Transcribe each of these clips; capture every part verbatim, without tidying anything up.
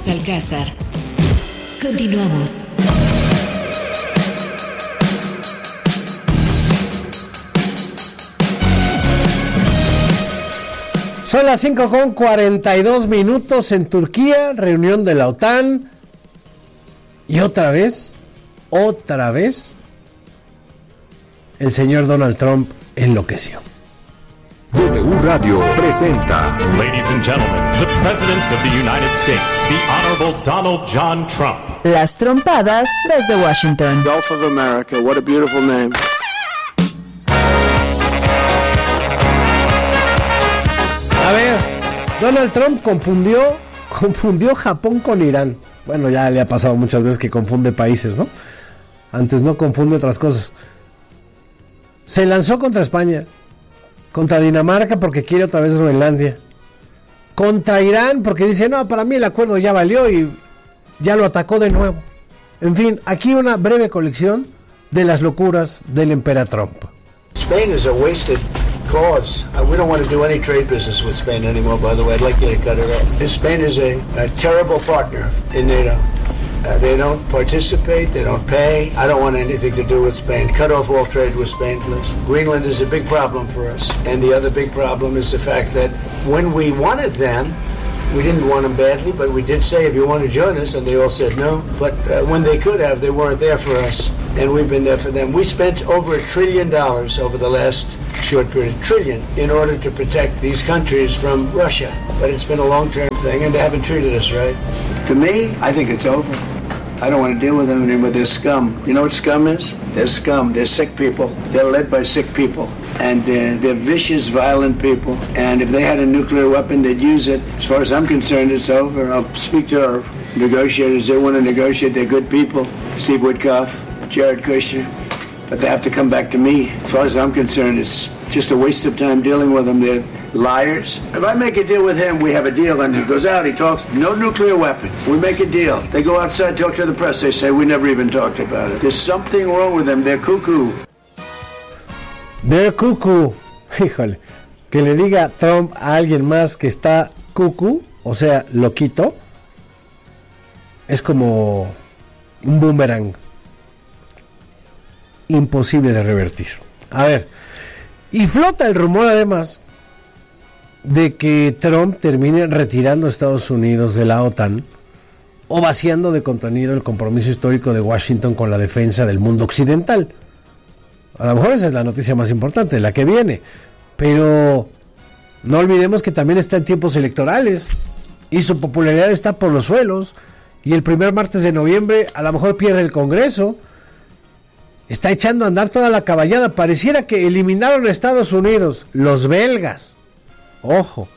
Alcázar. Continuamos. Son las cinco con cuarenta y dos minutos en Turquía, reunión de la OTAN. Y otra vez, otra vez, el señor Donald Trump enloqueció. W Radio presenta. Ladies and gentlemen, the President of the United States, the Honorable Donald John Trump. Las trompadas desde Washington. Gulf of America, what a beautiful name. A ver, Donald Trump confundió, confundió Japón con Irán. Bueno, ya le ha pasado muchas veces que confunde países, ¿no? Antes no confunde otras cosas. Se lanzó contra España, contra Dinamarca porque quiere otra vez Groenlandia, contra Irán porque dice, no, para mí el acuerdo ya valió y ya lo atacó de nuevo. En fin, aquí una breve colección de las locuras del emperador Trump. Spain is a wasted cause. Uh, we don't want to do any trade business with Spain anymore, by the way. I'd like you to cut it off. Spain is a, a terrible partner in NATO. Uh, they don't participate, they don't pay. I don't want anything to do with Spain. Cut off all trade with Spain, please. Greenland is a big problem for us. And the other big problem is the fact that when we wanted them, we didn't want them badly, but we did say, if you want to join us, and they all said no. But uh, when they could have, they weren't there for us, and we've been there for them. We spent over a trillion dollars over the last short period, a trillion, in order to protect these countries from Russia. But it's been a long-term thing, and they haven't treated us right. To me, I think it's over. I don't want to deal with them anymore. They're scum. You know what scum is? They're scum. They're sick people. They're led by sick people. And uh, they're vicious, violent people. And if they had a nuclear weapon, they'd use it. As far as I'm concerned, it's over. I'll speak to our negotiators. They want to negotiate. They're good people. Steve Witkoff, Jared Kushner. But they have to come back to me. As far as I'm concerned, it's just a waste of time dealing with them. They're liars. If I make a deal with him, we have a deal, and he goes out, he talks, no nuclear weapon. We make a deal. They go outside, talk to the press. They say, we never even talked about it. There's something wrong with them. They're cuckoo. They're cuckoo. Híjole. Que le diga Trump a alguien más que está cuckoo, o sea, loquito, es como un boomerang. Imposible de revertir. A ver, y flota el rumor además de que Trump termine retirando a Estados Unidos de la OTAN o vaciando de contenido el compromiso histórico de Washington con la defensa del mundo occidental. A lo mejor esa es la noticia más importante, la que viene, pero no olvidemos que también está en tiempos electorales y su popularidad está por los suelos, y el primer martes de noviembre a lo mejor pierde el Congreso. Está echando a andar toda la caballada. Pareciera que eliminaron a Estados Unidos, los belgas. Ojo,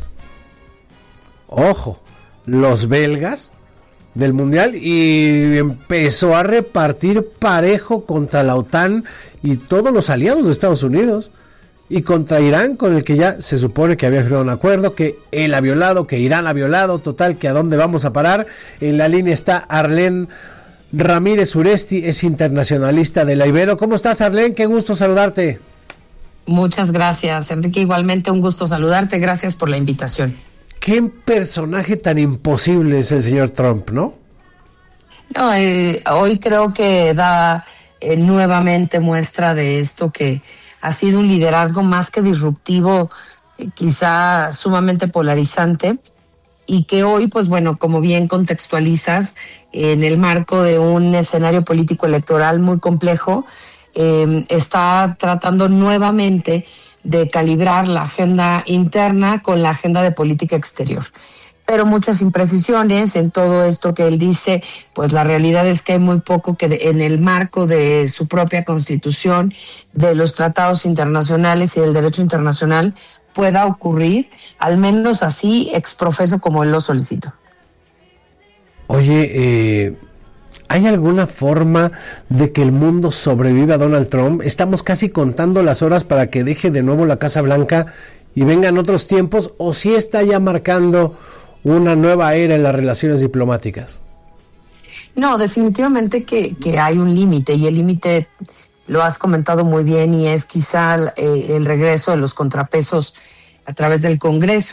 ojo, los belgas del mundial, y empezó a repartir parejo contra la OTAN y todos los aliados de Estados Unidos, y contra Irán, con el que ya se supone que había firmado un acuerdo, que él ha violado, que Irán ha violado. Total, que a dónde vamos a parar. En la línea está Arlene Ramírez Uresti, es internacionalista de la Ibero. ¿Cómo estás, Arlene? Qué gusto saludarte. Muchas gracias, Enrique. Igualmente un gusto saludarte. Gracias por la invitación. Qué personaje tan imposible es el señor Trump, ¿no? No, eh, hoy creo que da eh, nuevamente muestra de esto, que ha sido un liderazgo más que disruptivo, eh, quizá sumamente polarizante, y que hoy, pues bueno, como bien contextualizas, en el marco de un escenario político electoral muy complejo, eh, está tratando nuevamente de calibrar la agenda interna con la agenda de política exterior. Pero muchas imprecisiones en todo esto que él dice, pues la realidad es que hay muy poco que de, en el marco de su propia constitución, de los tratados internacionales y del derecho internacional, pueda ocurrir, al menos así exprofeso como él lo solicitó. Oye, eh, ¿hay alguna forma de que el mundo sobreviva a Donald Trump? Estamos casi contando las horas para que deje de nuevo la Casa Blanca y vengan otros tiempos, ¿o sí está ya marcando una nueva era en las relaciones diplomáticas? No, definitivamente que, que hay un límite, y el límite lo has comentado muy bien, y es quizá eh, el regreso de los contrapesos a través del Congreso.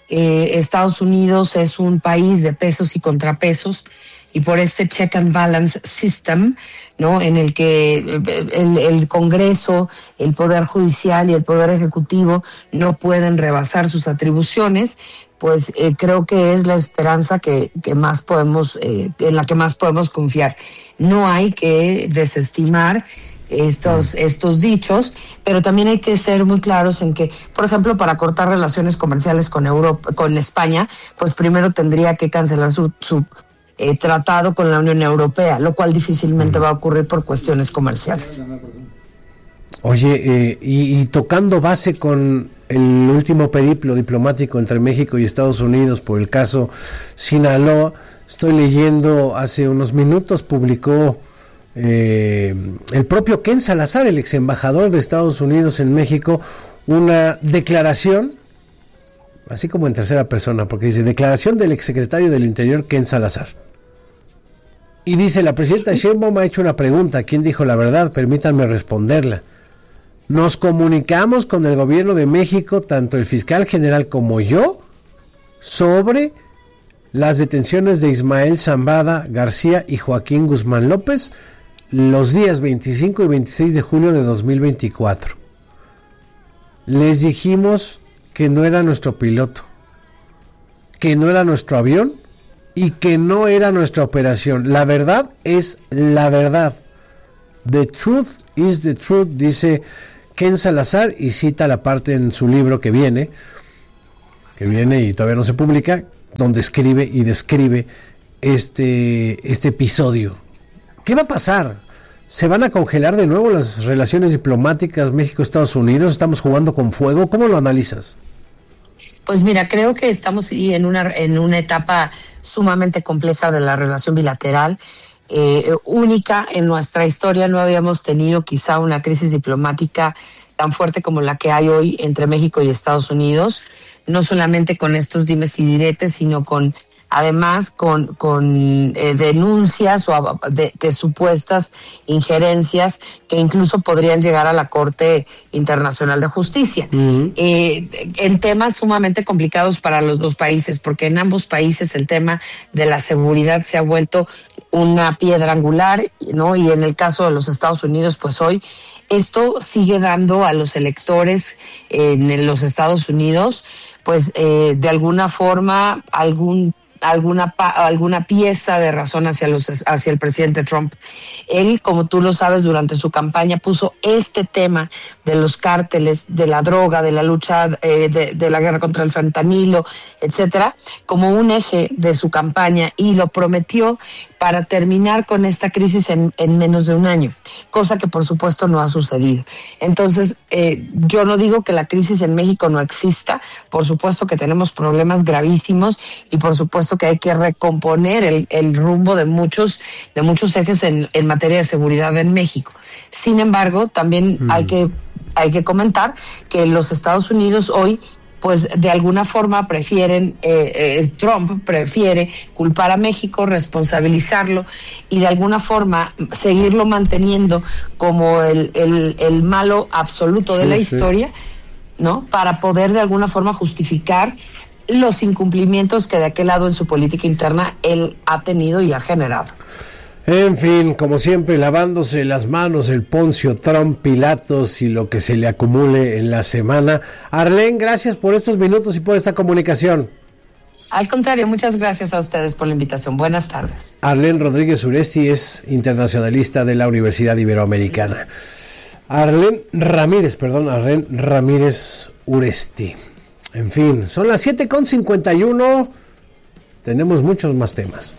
eh, Estados Unidos es un país de pesos y contrapesos, y por este check and balance system, ¿no?, en el que el, el Congreso, el Poder Judicial y el Poder Ejecutivo no pueden rebasar sus atribuciones, pues eh, creo que es la esperanza que, que más podemos, eh, en la que más podemos confiar. No hay que desestimar estos estos dichos, pero también hay que ser muy claros en que, por ejemplo, para cortar relaciones comerciales con Europa, con España, pues primero tendría que cancelar su, su eh, tratado con la Unión Europea, lo cual difícilmente va a ocurrir por cuestiones comerciales. Oye, eh, y, y tocando base con el último periplo diplomático entre México y Estados Unidos por el caso Sinaloa, estoy leyendo hace unos minutos, publicó eh, el propio Ken Salazar, el ex embajador de Estados Unidos en México, una declaración, así como en tercera persona, porque dice, declaración del exsecretario del Interior Ken Salazar. Y dice, la presidenta Sheinbaum ha hecho una pregunta, ¿quién dijo la verdad? Permítanme responderla. Nos comunicamos con el gobierno de México, tanto el fiscal general como yo, sobre las detenciones de Ismael Zambada García y Joaquín Guzmán López los días veinticinco y veintiséis de julio de dos mil veinticuatro. Les dijimos que no era nuestro piloto, que no era nuestro avión y que no era nuestra operación. La verdad es la verdad. The truth is the truth, dice Ken Salazar, y cita la parte en su libro que viene, que viene y todavía no se publica, donde escribe y describe este, este episodio. ¿Qué va a pasar? ¿Se van a congelar de nuevo las relaciones diplomáticas México-Estados Unidos? ¿Estamos jugando con fuego? ¿Cómo lo analizas? Pues mira, creo que estamos en una, en una etapa sumamente compleja de la relación bilateral. Eh, única en nuestra historia. No habíamos tenido quizá una crisis diplomática tan fuerte como la que hay hoy entre México y Estados Unidos, no solamente con estos dimes y diretes, sino con además con, con eh, denuncias o de, de supuestas injerencias que incluso podrían llegar a la Corte Internacional de Justicia. Uh-huh. Eh, en temas sumamente complicados para los dos países, porque en ambos países el tema de la seguridad se ha vuelto una piedra angular, ¿no? Y en el caso de los Estados Unidos, pues hoy esto sigue dando a los electores en los Estados Unidos, pues eh, de alguna forma algún alguna alguna pieza de razón hacia los hacia el presidente Trump. Él, como tú lo sabes, durante su campaña puso este tema de los cárteles, de la droga, de la lucha, eh, de, de la guerra contra el fentanilo, etcétera, como un eje de su campaña, y lo prometió para terminar con esta crisis en, en menos de un año, cosa que por supuesto no ha sucedido. Entonces, eh, yo no digo que la crisis en México no exista, por supuesto que tenemos problemas gravísimos y por supuesto que hay que recomponer el, el rumbo de muchos, de muchos ejes en, en materia de seguridad en México. Sin embargo, también mm. hay que, hay que comentar que los Estados Unidos hoy, pues de alguna forma prefieren, eh, eh, Trump prefiere culpar a México, responsabilizarlo y de alguna forma seguirlo manteniendo como el, el, el malo absoluto sí, de la sí. historia, ¿no? Para poder de alguna forma justificar los incumplimientos que de aquel lado en su política interna él ha tenido y ha generado. En fin, como siempre, lavándose las manos el Poncio Trump, Pilatos y lo que se le acumule en la semana. Arlene, gracias por estos minutos y por esta comunicación. Al contrario, muchas gracias a ustedes por la invitación. Buenas tardes. Arlene Rodríguez Uresti es internacionalista de la Universidad Iberoamericana. Arlene Ramírez, perdón, Arlene Ramírez Uresti. En fin, son las siete con cincuenta y uno. Tenemos muchos más temas.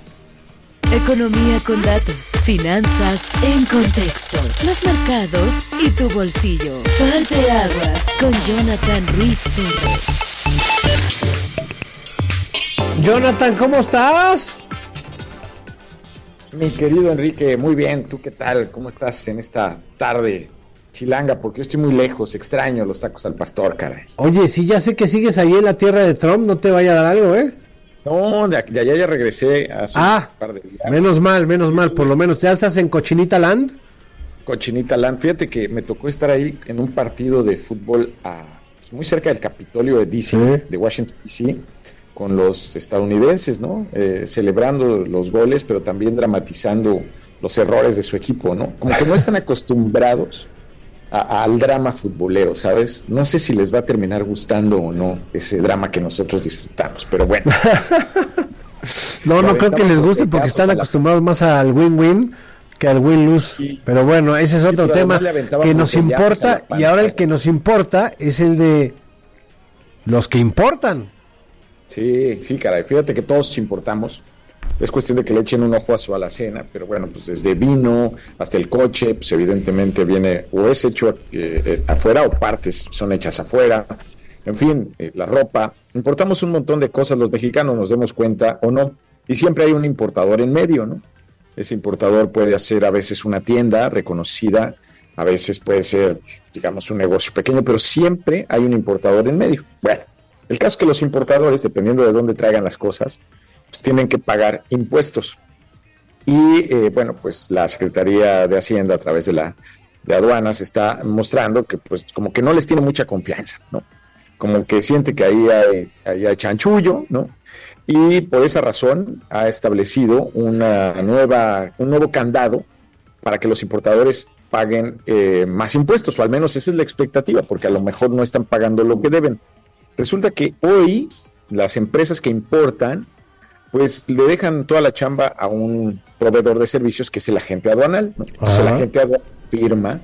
Economía con datos, finanzas en contexto, los mercados y tu bolsillo. Parteaguas con Jonathan Ruiz Torres. Jonathan, ¿cómo estás? Mi querido Enrique, muy bien. ¿Tú qué tal? ¿Cómo estás en esta tarde chilanga? Porque yo estoy muy lejos, extraño los tacos al pastor, caray. Oye, sí, ya sé que sigues ahí en la tierra de Trump, no te vaya a dar algo, ¿eh? No, de, de allá ya regresé hace ah, un par de días. Menos mal, menos mal, por lo menos. ¿Ya estás en Cochinita Land? Cochinita Land, fíjate que me tocó estar ahí en un partido de fútbol a, pues muy cerca del Capitolio de D C, ¿sí? De Washington D C, con los estadounidenses, ¿no? Eh, celebrando los goles, pero también dramatizando los errores de su equipo, ¿no? Como que no están acostumbrados a, a, al drama futbolero, ¿sabes? No sé si les va a terminar gustando o no ese drama que nosotros disfrutamos, pero bueno. no, no creo que les guste porque están acostumbrados más al win-win que al win-lose, sí. Pero bueno, ese es otro sí, tema no que nos importa, y ahora el que nos importa es el de los que importan. Sí, sí, caray, fíjate que todos importamos. Es cuestión de que le echen un ojo a su alacena, pero bueno, pues desde vino hasta el coche, pues evidentemente viene o es hecho eh, eh, afuera o partes son hechas afuera. En fin, eh, la ropa. Importamos un montón de cosas, los mexicanos nos demos cuenta o no, y siempre hay un importador en medio, ¿no? Ese importador puede ser a veces una tienda reconocida, a veces puede ser, digamos, un negocio pequeño, pero siempre hay un importador en medio. Bueno, el caso es que los importadores, dependiendo de dónde traigan las cosas, pues tienen que pagar impuestos. Y, eh, bueno, pues la Secretaría de Hacienda, a través de la de aduanas, está mostrando que, pues, como que no les tiene mucha confianza, ¿no? Como que siente que ahí hay, ahí hay chanchullo, ¿no? Y por esa razón ha establecido una nueva, un nuevo candado para que los importadores paguen eh, más impuestos, o al menos esa es la expectativa, porque a lo mejor no están pagando lo que deben. Resulta que hoy las empresas que importan, pues le dejan toda la chamba a un proveedor de servicios que es el agente aduanal, ¿no? Entonces el agente aduanal firma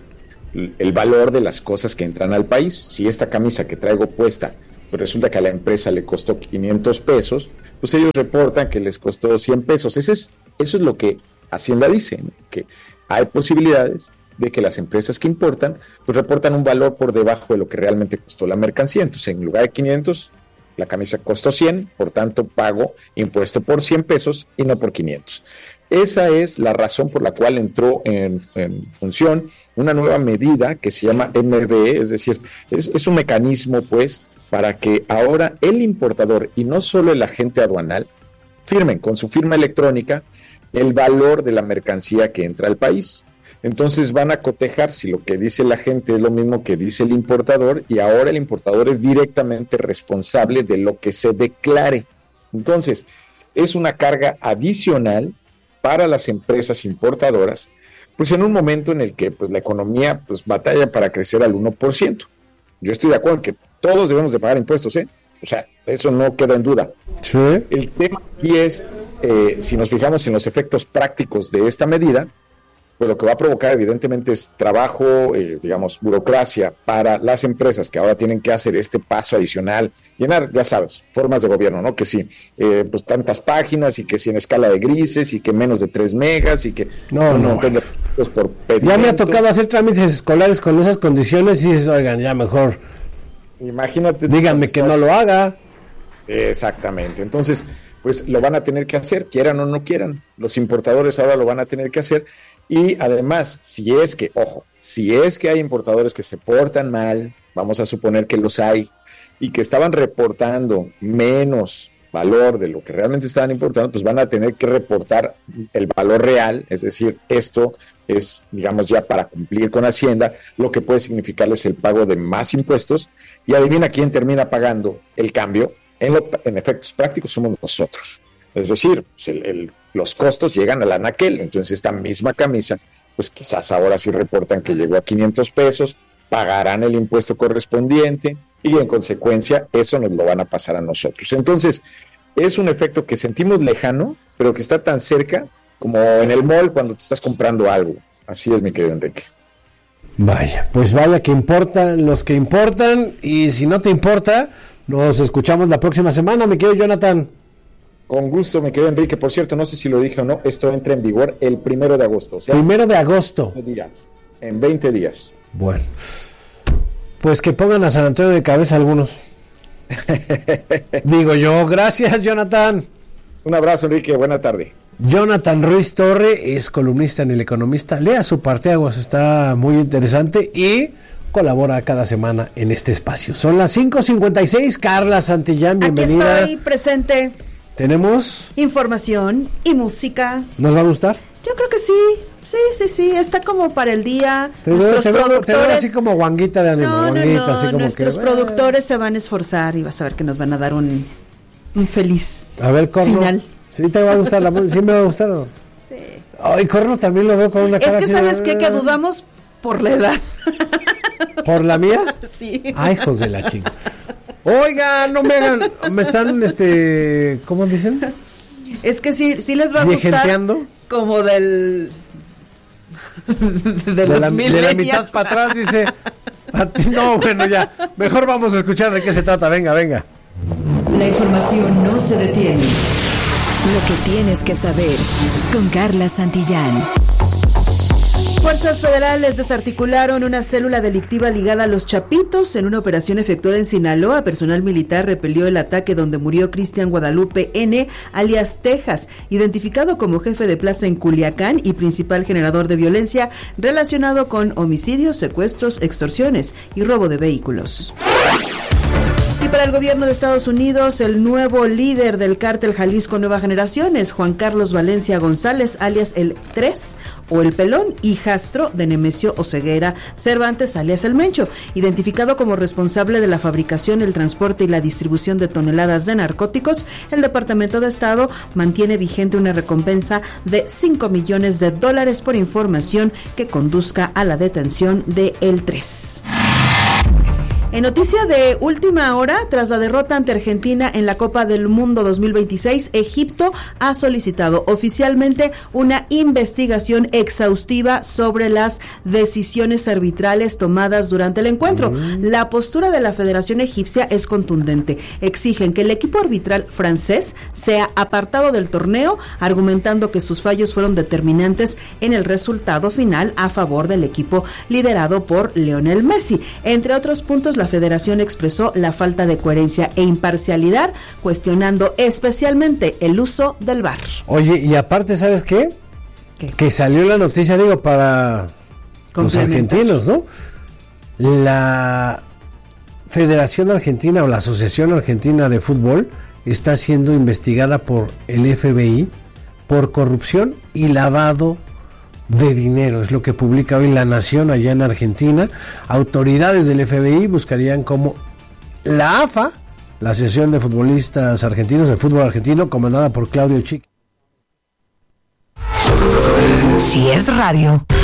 el valor de las cosas que entran al país. Si esta camisa que traigo puesta, pues resulta que a la empresa le costó quinientos pesos, pues ellos reportan que les costó cien pesos. Ese es, eso es lo que Hacienda dice, ¿no? Que hay posibilidades de que las empresas que importan, pues reportan un valor por debajo de lo que realmente costó la mercancía. Entonces, en lugar de quinientos, la camisa costó cien, por tanto pago impuesto por cien pesos y no por quinientos. Esa es la razón por la cual entró en, en función una nueva medida que se llama M B E, es decir, es, es un mecanismo, pues, para que ahora el importador y no solo el agente aduanal firmen con su firma electrónica el valor de la mercancía que entra al país. Entonces van a cotejar si lo que dice el agente es lo mismo que dice el importador, y ahora el importador es directamente responsable de lo que se declare. Entonces, es una carga adicional para las empresas importadoras, pues en un momento en el que pues, la economía pues, batalla para crecer al uno por ciento. Yo estoy de acuerdo en que todos debemos de pagar impuestos, ¿eh? O sea, eso no queda en duda. Sí. El tema aquí es, eh, si nos fijamos en los efectos prácticos de esta medida, pues lo que va a provocar evidentemente es trabajo, eh, digamos, burocracia para las empresas que ahora tienen que hacer este paso adicional, llenar, ya sabes, formas de gobierno, ¿no? Que sí, eh, pues tantas páginas y que sí en escala de grises y que menos de tres megas y que... No, no. Pues por ya me ha tocado hacer trámites escolares con esas condiciones y dices, oigan, ya mejor... Imagínate. Díganme que no lo haga. Exactamente. Entonces, pues lo van a tener que hacer, quieran o no quieran. Los importadores ahora lo van a tener que hacer. Y además, si es que, ojo, si es que hay importadores que se portan mal, vamos a suponer que los hay, y que estaban reportando menos valor de lo que realmente estaban importando, pues van a tener que reportar el valor real, es decir, esto es, digamos, ya para cumplir con Hacienda, lo que puede significarles el pago de más impuestos, y adivina quién termina pagando el cambio, en, lo, en efectos prácticos somos nosotros, es decir, pues el, el, los costos llegan al anaquel. Entonces esta misma camisa, pues quizás ahora sí reportan que llegó a quinientos pesos, pagarán el impuesto correspondiente, y en consecuencia eso nos lo van a pasar a nosotros. Entonces es un efecto que sentimos lejano, pero que está tan cerca como en el mall cuando te estás comprando algo. Así es, mi querido Enrique. Vaya, pues vaya que importan los que importan, y si no te importa, nos escuchamos la próxima semana, mi querido Jonathan. Con gusto, mi querido Enrique. Por cierto, no sé si lo dije o no, esto entra en vigor el primero de agosto. O sea, primero de agosto. Días, en veinte días. Bueno, pues que pongan a San Antonio de cabeza algunos. Digo yo, gracias, Jonathan. Un abrazo, Enrique, buena tarde. Jonathan Ruiz Torre es columnista en El Economista. Lea su parteaguas, está muy interesante, y colabora cada semana en este espacio. Son las cinco cincuenta y seis. Carla Santillán, bienvenida. Aquí estoy presente. Tenemos información y música. ¿Nos va a gustar? Yo creo que sí. Sí, sí, sí, está como para el día. Te veo, te veo, te veo así como guanguita de ánimo. No, guanguita, no, no. Así como Nuestros que, productores eh. se van a esforzar y vas a ver que nos van a dar un un feliz A ver, Corno. final. ¿Sí te va a gustar la música? ¿Sí me va a gustar o no? Sí. Ay, Corno también lo veo con una Es cara que así ¿sabes de- qué? Que dudamos por la edad. ¿Por la mía? Sí. Ay, hijos de la chica. Oiga, no me hagan, me están, este, ¿cómo dicen? Es que sí, sí les va a gustar ¿Viejenteando? como del... de, De los la, de la millennials. mitad para atrás, dice. A ti- No, bueno, ya. Mejor vamos a escuchar de qué se trata. Venga, venga. La información no se detiene. Lo que tienes que saber con Carla Santillán. Fuerzas federales desarticularon una célula delictiva ligada a los Chapitos. En una operación efectuada en Sinaloa, personal militar repelió el ataque donde murió Cristian Guadalupe N., alias Texas, identificado como jefe de plaza en Culiacán y principal generador de violencia relacionado con homicidios, secuestros, extorsiones y robo de vehículos. Y para el gobierno de Estados Unidos, el nuevo líder del cártel Jalisco Nueva Generación es Juan Carlos Valencia González, alias el tres o el Pelón, hijastro de Nemesio Oseguera Cervantes, alias el Mencho, identificado como responsable de la fabricación, el transporte y la distribución de toneladas de narcóticos. El Departamento de Estado mantiene vigente una recompensa de cinco millones de dólares por información que conduzca a la detención de el tres. En noticia de última hora, tras la derrota ante Argentina en la Copa del Mundo dos mil veintiséis, Egipto ha solicitado oficialmente una investigación exhaustiva sobre las decisiones arbitrales tomadas durante el encuentro. Mm. La postura de la Federación Egipcia es contundente. Exigen que el equipo arbitral francés sea apartado del torneo, argumentando que sus fallos fueron determinantes en el resultado final a favor del equipo liderado por Lionel Messi. Entre otros puntos, la federación expresó la falta de coherencia e imparcialidad, cuestionando especialmente el uso del V A R. Oye, y aparte, ¿sabes qué? ¿Qué? Que salió la noticia, digo, para los argentinos, ¿no? La Federación Argentina o la Asociación Argentina de Fútbol está siendo investigada por el F B I por corrupción y lavado de dinero, es lo que publica hoy La Nación allá en Argentina. Autoridades del F B I buscarían cómo la A F A, la Asociación de Futbolistas Argentinos, de fútbol argentino, comandada por Claudio Chic. Si es radio,